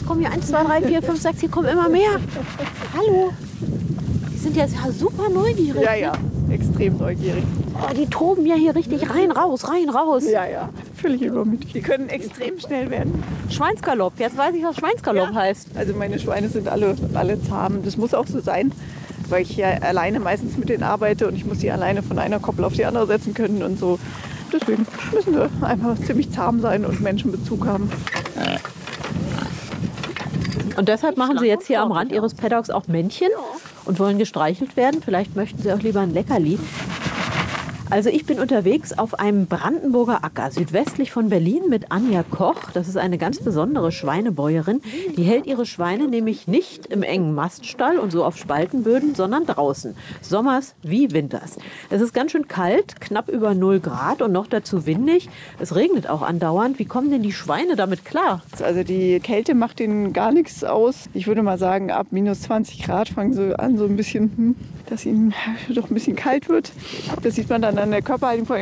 kommen hier 1, 2, 3, 4, 5, 6, hier kommen immer mehr. Hallo. Die sind jetzt ja super neugierig. Ja, ja, extrem neugierig. Oh, die toben ja hier richtig rein, raus. Ja, ja, völlig übermütig. Die können extrem schnell werden. Schweinsgalopp, jetzt weiß ich, was Schweinsgalopp heißt. Also meine Schweine sind alle zahm. Das muss auch so sein, weil ich ja alleine meistens mit denen arbeite und ich muss sie alleine von einer Koppel auf die andere setzen können und so. Deswegen müssen wir einfach ziemlich zahm sein und Menschenbezug haben. Und deshalb machen Sie jetzt hier am Rand Ihres Paddocks auch Männchen und wollen gestreichelt werden. Vielleicht möchten Sie auch lieber ein Leckerli. Also ich bin unterwegs auf einem Brandenburger Acker, südwestlich von Berlin mit Anja Koch. Das ist eine ganz besondere Schweinebäuerin. Die hält ihre Schweine nämlich nicht im engen Maststall und so auf Spaltenböden, sondern draußen. Sommers wie winters. Es ist ganz schön kalt, knapp über 0 Grad und noch dazu windig. Es regnet auch andauernd. Wie kommen denn die Schweine damit klar? Also die Kälte macht ihnen gar nichts aus. Ich würde mal sagen, ab minus 20 Grad fangen sie an, so ein bisschen, dass ihnen doch ein bisschen kalt wird. Das sieht man dann an der Körperhaltung.